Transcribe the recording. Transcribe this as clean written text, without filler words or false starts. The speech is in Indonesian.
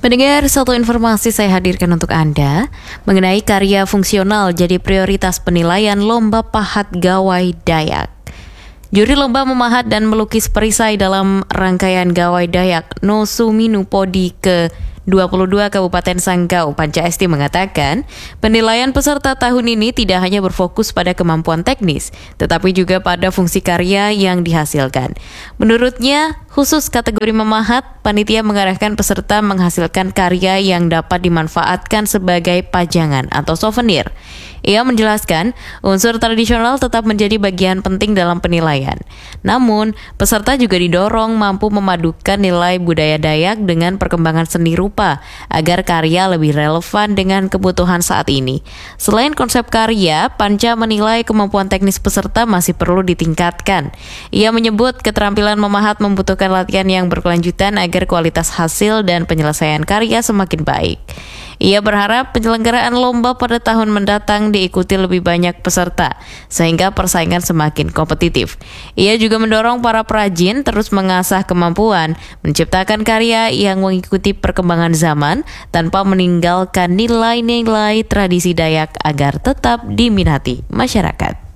Pendengar, satu informasi saya hadirkan untuk Anda mengenai karya fungsional jadi prioritas penilaian Lomba Pahat Gawai Dayak. Juri lomba memahat dan melukis perisai dalam rangkaian Gawai Dayak No Suminu Podi ke-22 Kabupaten Sanggau, Panca Esti mengatakan, penilaian peserta tahun ini tidak hanya berfokus pada kemampuan teknis, tetapi juga pada fungsi karya yang dihasilkan. Menurutnya, khusus kategori memahat, panitia mengarahkan peserta menghasilkan karya yang dapat dimanfaatkan sebagai pajangan atau souvenir. Ia menjelaskan, unsur tradisional tetap menjadi bagian penting dalam penilaian. Namun, peserta juga didorong mampu memadukan nilai budaya Dayak dengan perkembangan seni rupa agar karya lebih relevan dengan kebutuhan saat ini. Selain konsep karya, Panca menilai kemampuan teknis peserta masih perlu ditingkatkan. Ia menyebut keterampilan memahat membutuhkan latihan yang berkelanjutan agar kualitas hasil dan penyelesaian karya semakin baik. Ia berharap penyelenggaraan lomba pada tahun mendatang diikuti lebih banyak peserta, sehingga persaingan semakin kompetitif. Ia juga mendorong para perajin terus mengasah kemampuan, menciptakan karya yang mengikuti perkembangan zaman, tanpa meninggalkan nilai-nilai tradisi Dayak agar tetap diminati masyarakat.